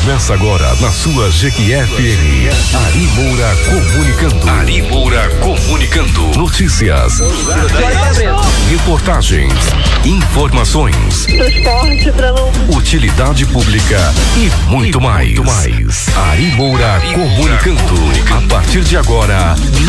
Começa agora na sua Jequié-FM. Ari Moura comunicando. Ari Moura comunicando. Notícias, reportagens, informações, transporte para não... utilidade pública e muito mais. Ari Moura comunicando. A partir de agora,